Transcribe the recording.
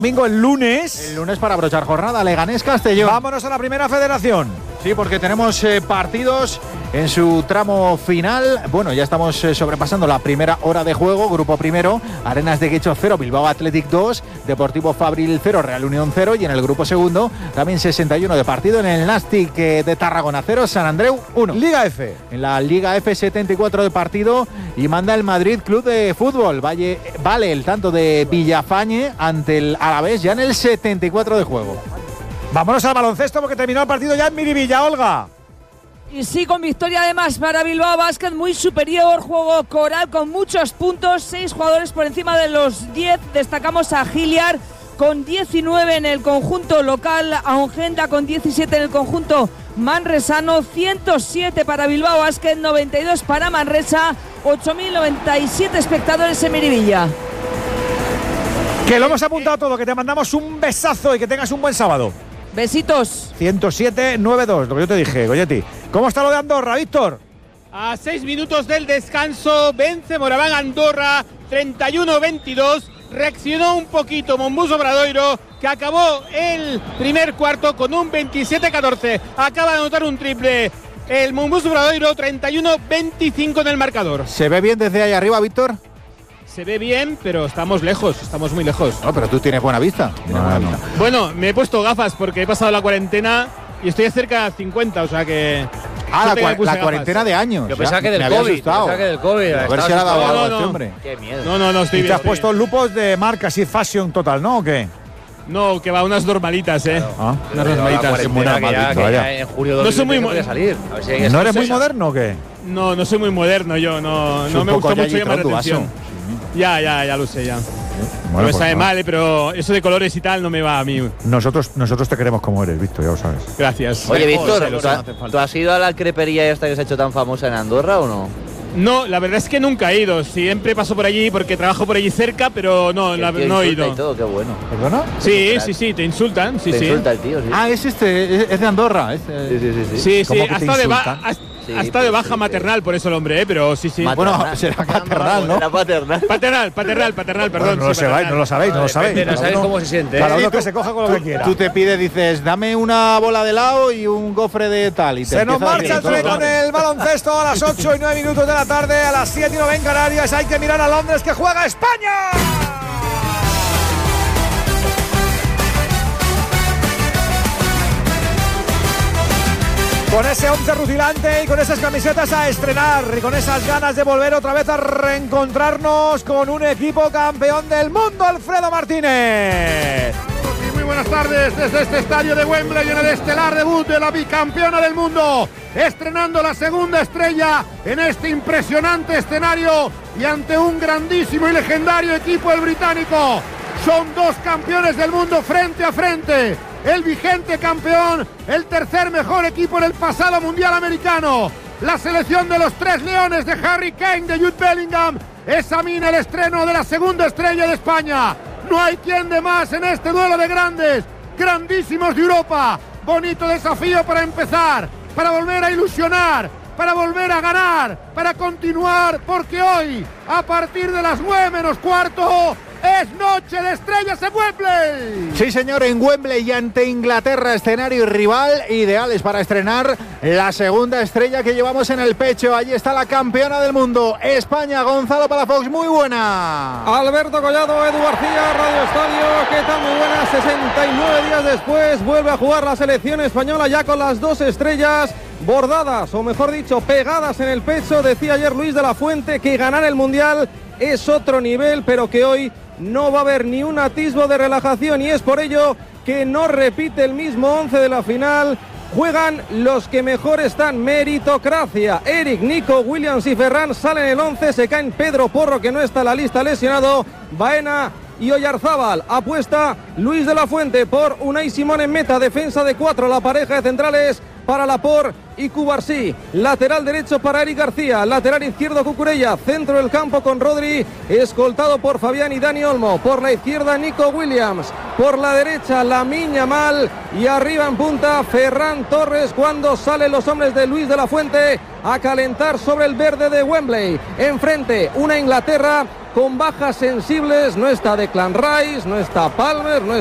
Domingo, el lunes. El lunes para abrochar jornada, Leganés Castellón. Vámonos a la primera federación. Sí, porque tenemos partidos en su tramo final. Bueno, ya estamos sobrepasando la primera hora de juego. Grupo primero, Arenas de Guecho 0, Bilbao Athletic 2, Deportivo Fabril 0, Real Unión 0. Y en el grupo segundo, también 61 de partido en el Nastic de Tarragona 0, San Andreu 1. Liga F. En la Liga F, 74 de partido y manda el Madrid Club de Fútbol. Vale el tanto de Villafañe ante el Alavés ya en el 74 de juego. Vámonos al baloncesto porque terminó el partido ya en Miribilla, Olga. Y sí, con victoria además para Bilbao Basket, muy superior, juego coral con muchos puntos, 6 jugadores por encima de los 10. Destacamos a Giliar con 19 en el conjunto local, a Ongenda con 17 en el conjunto manresano, 107 para Bilbao Basket, 92 para Manresa, 8.097 espectadores en Miribilla. Que lo hemos apuntado todo, que te mandamos un besazo y que tengas un buen sábado. Besitos. 107-9-2, lo que yo te dije, Goyetti. ¿Cómo está lo de Andorra, Víctor? A 6 minutos del descanso, vence Moraván Andorra, 31-22. Reaccionó un poquito Mombús Obradoiro, que acabó el primer cuarto con un 27-14. Acaba de anotar un triple el Mombús Obradoiro, 31-25 en el marcador. ¿Se ve bien desde ahí arriba, Víctor? Se ve bien, pero estamos lejos, estamos muy lejos. No, pero tú tienes buena vista. Bueno, me he puesto gafas porque he pasado la cuarentena y estoy cerca de 50, o sea que… la cuarentena de años. Yo pensaba que del COVID. A ver si le ha dado algo a este hombre. Qué miedo. No, estoy ¿Y bien. te has puesto lupos de marca así, fashion total, ¿no? ¿O qué? No, que va, unas normalitas, Ah, unas normalitas. muy normalito, vaya. En julio No soy muy salir. A ver si hay ¿No eres muy moderno o qué? No soy muy moderno yo, no me gusta mucho llamar la atención. Ya lo sé, ya. Bueno, No me pues sabe no. mal, pero eso de colores y tal no me va a mí. Nosotros te queremos como eres, Víctor, ya lo sabes. Gracias. Oye, Víctor, Lo sé. ¿tú has ido a la crepería esta que se ha hecho tan famosa en Andorra o no? No, la verdad es que nunca he ido. Siempre paso por allí porque trabajo por allí cerca, pero no he Insulta ido. y todo, qué bueno. ¿Perdona? Sí, te insultan. Sí, Te sí. insulta el tío, sí. Ah, es de Andorra. Sí, ¿Cómo que ha te estado de insultan? ha estado de baja maternal por eso el hombre, pero sí. Bueno, será paternal, ¿no? Era paternal. Paternal, perdón. Bueno, no lo sabéis, no lo sabéis. No sabes cómo se siente. Cada uno que se coja con lo que quiera. Tú te pides, dices, dame una bola de helado y un gofre de tal. Y te Se nos empieza a marcha el decir tren todo. con el baloncesto a las 8 y 9 minutos de la tarde, a las 7 y 9 en Canarias. Hay que mirar a Londres, que juega España. Con ese 11 rutilante y con esas camisetas a estrenar y con esas ganas de volver otra vez a reencontrarnos con un equipo campeón del mundo, Alfredo Martínez. Y muy buenas tardes desde este estadio de Wembley en el estelar debut de la bicampeona del mundo, estrenando la segunda estrella en este impresionante escenario y ante un grandísimo y legendario equipo el británico. Son dos campeones del mundo frente a frente. El vigente campeón, el tercer mejor equipo en el pasado mundial americano. La selección de los tres leones de Harry Kane, de Jude Bellingham, examina el estreno de la segunda estrella de España. No hay quien de más en este duelo de grandes, grandísimos de Europa. Bonito desafío para empezar, para volver a ilusionar, para volver a ganar, para continuar, porque hoy, a partir de las 9:15, es noche de estrellas en Wembley. Sí, señor, en Wembley y ante Inglaterra, escenario y rival ideales para estrenar la segunda estrella que llevamos en el pecho. Allí está la campeona del mundo, España. Gonzalo Palafox, muy buena. Alberto Collado, Edu García, Radio Estadio, ¿qué tal? Muy buenas. 69 días después vuelve a jugar la selección española ya con las dos estrellas bordadas, o mejor dicho, pegadas en el pecho. Decía ayer Luis de la Fuente que ganar el Mundial es otro nivel, pero que hoy no va a haber ni un atisbo de relajación, y es por ello que no repite el mismo 11 de la final. Juegan los que mejor están, meritocracia. Eric, Nico, Williams y Ferran salen el 11, se caen Pedro Porro, que no está en la lista, lesionado, Baena y Oyarzábal. Apuesta Luis de la Fuente por Unai Simón en meta, defensa de 4, la pareja de centrales para Laporte y Cubarsí, lateral derecho para Eric García, lateral izquierdo Cucurella, centro del campo con Rodri, escoltado por Fabián y Dani Olmo, por la izquierda Nico Williams, por la derecha Lamine Yamal y arriba en punta Ferran Torres, cuando salen los hombres de Luis de la Fuente a calentar sobre el verde de Wembley. Enfrente una Inglaterra con bajas sensibles. No está Declan Rice, no está Palmer, no